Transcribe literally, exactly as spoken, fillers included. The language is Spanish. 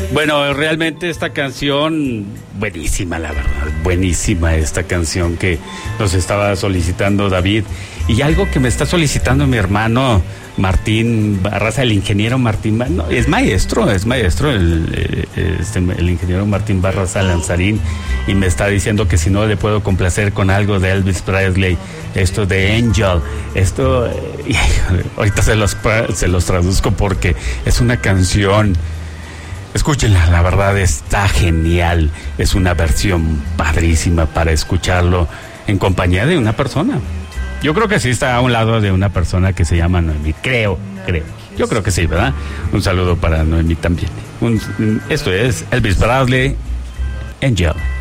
Bueno, realmente esta canción, buenísima la verdad, buenísima esta canción que nos estaba solicitando David. Y algo que me está solicitando mi hermano Martín Barraza, el ingeniero Martín, no, es maestro, es maestro, el, este, el ingeniero Martín Barraza Lanzarín, y me está diciendo que si no le puedo complacer con algo de Elvis Presley, esto de Angel, esto, eh, ahorita se los, se los traduzco porque es una canción. Escúchenla, la verdad está genial. Es una versión padrísima para escucharlo en compañía de una persona. Yo creo que sí está a un lado de una persona que se llama Noemí. Creo, creo. Yo creo que sí, ¿verdad? Un saludo para Noemí también. Un, esto es Elvis Presley, Angel.